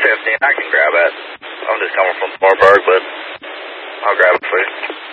15, I can grab it. I'm just coming from Thornburg, but I'll grab it for you.